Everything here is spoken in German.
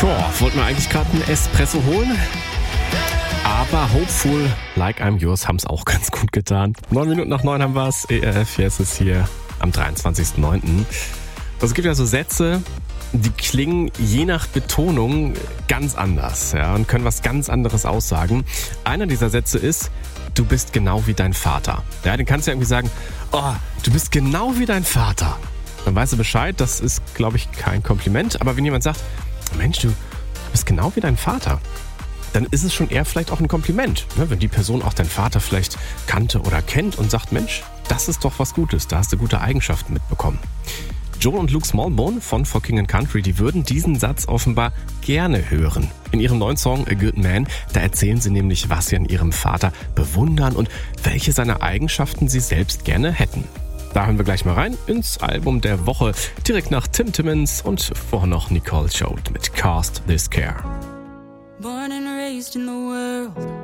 Tja, wollten wir eigentlich gerade einen Espresso holen? Aber Hopeful, Like I'm Yours haben es auch ganz gut getan. 9 Minuten nach 9 haben wir es. ERF, jetzt ist hier am 23.09. Es gibt ja so Sätze, die klingen je nach Betonung ganz anders, ja, und können was ganz anderes aussagen. Einer dieser Sätze ist: Du bist genau wie dein Vater. Ja, den kannst du ja irgendwie sagen: Oh, du bist genau wie dein Vater. Dann weißt du Bescheid, das ist, glaube ich, kein Kompliment. Aber wenn jemand sagt: Mensch, du bist genau wie dein Vater, dann ist es schon eher vielleicht auch ein Kompliment. Ne? Wenn die Person auch deinen Vater vielleicht kannte oder kennt und sagt: Mensch, das ist doch was Gutes, da hast du gute Eigenschaften mitbekommen. Joel und Luke Smallbone von For King & Country, die würden diesen Satz offenbar gerne hören. In ihrem neuen Song A Good Man, da erzählen sie nämlich, was sie an ihrem Vater bewundern und welche seiner Eigenschaften sie selbst gerne hätten. Da hören wir gleich mal rein ins Album der Woche, direkt nach Tim Timmons und vorher noch Nicole Scholt mit Cast This Care. Born and raised in the world